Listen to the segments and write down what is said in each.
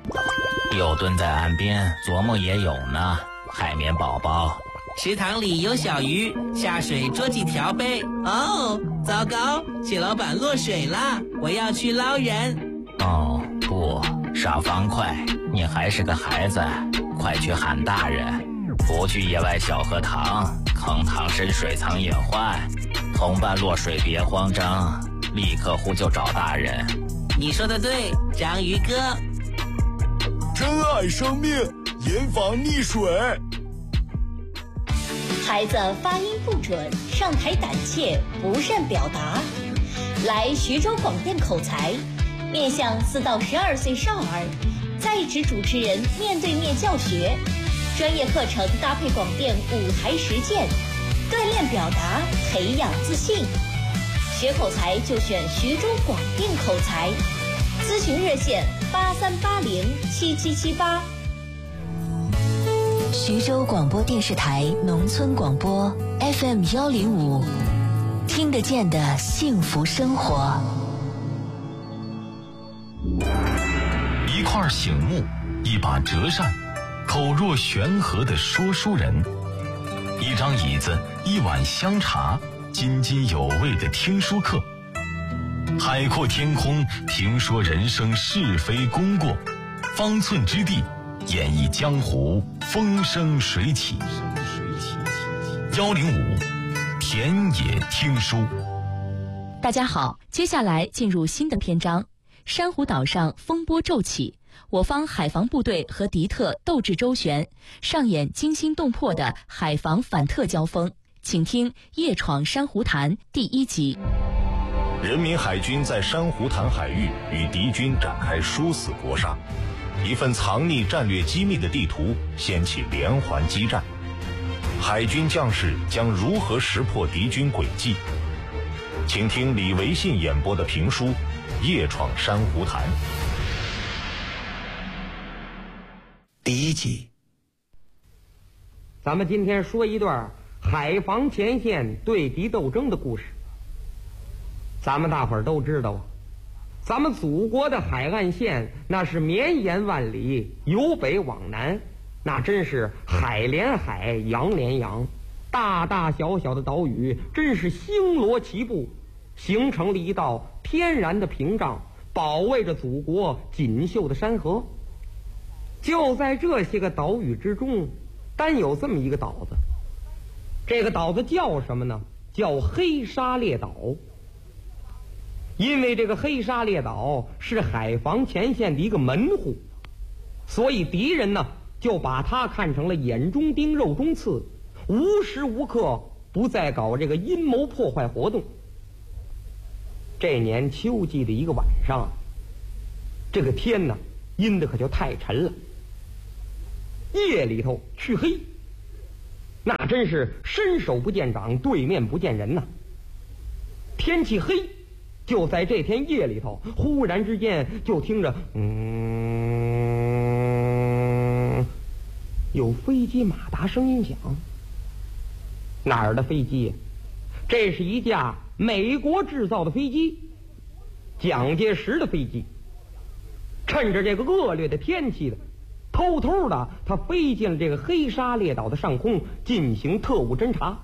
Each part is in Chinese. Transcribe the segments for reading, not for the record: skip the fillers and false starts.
又蹲在岸边琢磨也有呢。海绵宝宝， 池塘里有小鱼，下水捉几条呗。哦，糟糕，蟹老板落水了，我要去捞人。 哦不，傻方块，你还是个孩子，快去喊大人。不去野外小河塘，坑塘深水藏隐患。同伴落水别慌张，立刻呼救找大人。 你说的对，章鱼哥。 珍爱生命，严防溺水。 孩子发音不准，上台胆怯，不善表达，来徐州广电口才，面向4到12岁少儿，在职主持人面对面教学，专业课程搭配广电舞台实践，锻炼表达，培养自信。学口才就选徐州广电口才，咨询热线83807778。 徐州广播电视台农村广播 FM105，听得见的幸福生活。 一块醒木，一把折扇，口若悬河的说书人，一张椅子，一碗香茶，津津有味的听书课。海阔天空，评说人生是非功过，方寸之地，演绎江湖风生水起。105田野听书。 大家好，接下来进入新的篇章。珊瑚岛上风波骤起，我方海防部队和敌特斗智周旋，上演惊心动魄的海防反特交锋。请听《夜闯珊瑚潭》第1集。 人民海军在珊瑚潭海域与敌军展开殊死搏杀，一份藏匿战略机密的地图掀起连环激战，海军将士将如何识破敌军诡计？请听李维信演播的评书《夜闯珊瑚潭》 第1集。 咱们今天说一段海防前线对敌斗争的故事。咱们大伙儿都知道啊，咱们祖国的海岸线那是绵延万里，由北往南，那真是海连海，洋连洋，大大小小的岛屿真是星罗棋布，形成了一道天然的屏障，保卫着祖国锦绣的山河。就在这些个岛屿之中，单有这么一个岛子，这个岛子叫什么呢？叫黑沙列岛。因为这个黑沙列岛是海防前线的一个门户，所以敌人呢就把它看成了眼中钉肉中刺，无时无刻不在搞这个阴谋破坏活动。这年秋季的一个晚上，这个天呢阴得可就太沉了，夜里头黢黑，那真是伸手不见掌，对面不见人呐。天气黑，就在这天夜里头，忽然之间就听着有飞机马达声音响。哪儿的飞机？这是一架美国制造的飞机，蒋介石的飞机。趁着这个恶劣的天气的，偷偷的他飞进了这个黑沙列岛的上空，进行特务侦察。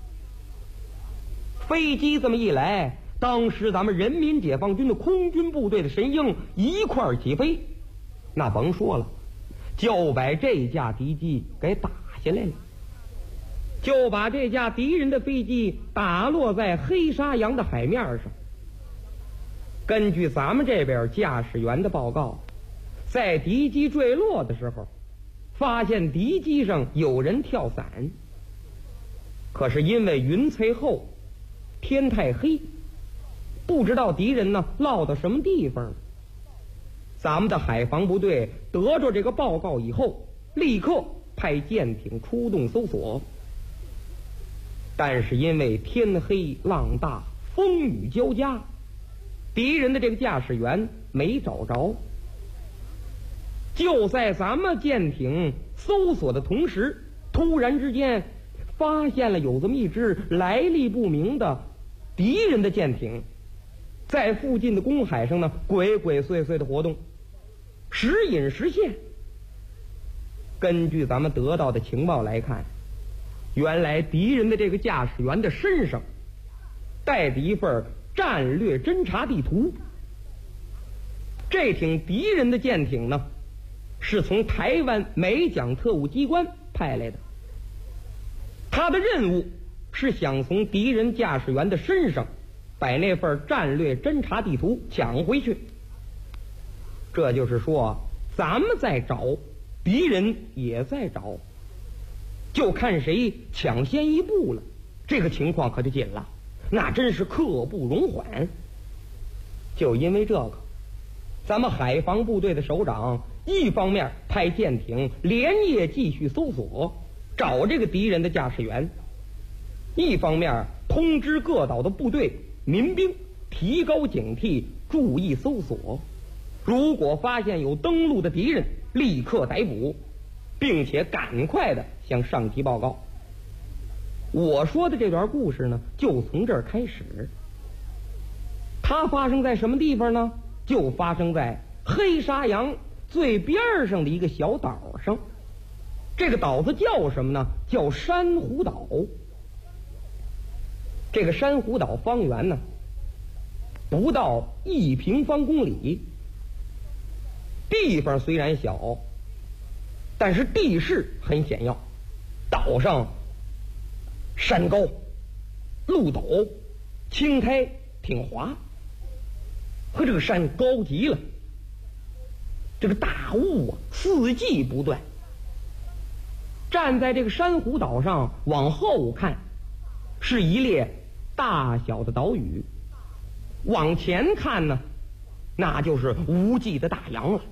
飞机这么一来，当时咱们人民解放军的空军部队的神鹰一块儿起飞，那甭说了，就把这架敌机给打下来了，就把这架敌人的飞机打落在黑沙洋的海面上。根据咱们这边驾驶员的报告，在敌机坠落的时候，发现敌机上有人跳伞，可是因为云层厚，天太黑，不知道敌人呢落到什么地方。咱们的海防部队得着这个报告以后，立刻派舰艇出动搜索，但是因为天黑浪大，风雨交加，敌人的这个驾驶员没找着。就在咱们舰艇搜索的同时，突然之间发现了有这么一支来历不明的敌人的舰艇，在附近的公海上呢鬼鬼祟祟的活动， 时隐时现。根据咱们得到的情报来看，原来敌人的这个驾驶员的身上带着一份战略侦察地图。这挺敌人的舰艇呢，是从台湾美蒋特务机关派来的。他的任务是想从敌人驾驶员的身上把那份战略侦察地图抢回去。这就是说，咱们在找，敌人也在找，就看谁抢先一步了，这个情况可就紧了，那真是刻不容缓。就因为这个，咱们海防部队的首长一方面派舰艇连夜继续搜索，找这个敌人的驾驶员，一方面通知各岛的部队民兵提高警惕，注意搜索，如果发现有登陆的敌人，立刻逮捕，并且赶快的向上级报告。我说的这段故事呢，就从这儿开始。它发生在什么地方呢？就发生在黑沙洋最边上的一个小岛上。这个岛子叫什么呢？叫珊瑚岛。这个珊瑚岛方圆呢，不到1平方公里，地方虽然小，但是地势很险要。岛上山高路陡，青苔挺滑，和这个山高极了，这个大雾啊四季不断。站在这个珊瑚岛上往后看，是一列大小的岛屿，往前看呢，那就是无际的大洋了。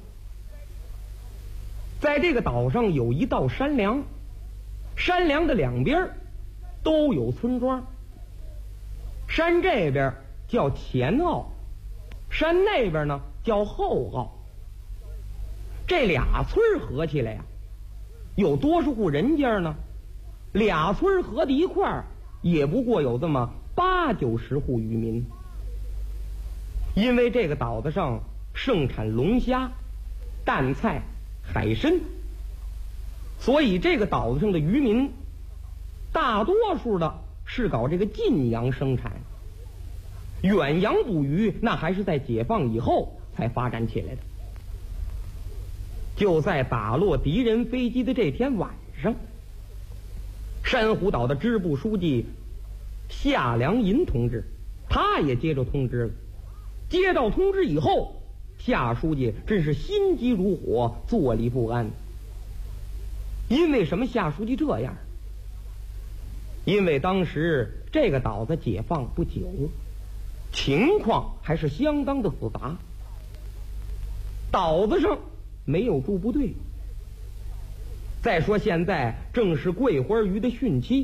在这个岛上有一道山梁，山梁的两边都有村庄，山这边叫前澳，山那边呢叫后澳。这俩村合起来呀，有多少户人家呢？俩村合在一块儿，也不过有这么80、90户渔民。因为这个岛子上盛产龙虾、淡菜、海参，所以这个岛子上的渔民大多数的是搞这个近洋生产，远洋捕鱼那还是在解放以后才发展起来的。就在打落敌人飞机的这天晚上，珊瑚岛的支部书记夏良银同志他也接着通知了。接到通知以后，夏书记真是心急如火，坐立不安。因为什么夏书记这样？因为当时这个岛子解放不久，情况还是相当的复杂。岛子上没有驻部队，再说现在正是桂花鱼的汛期，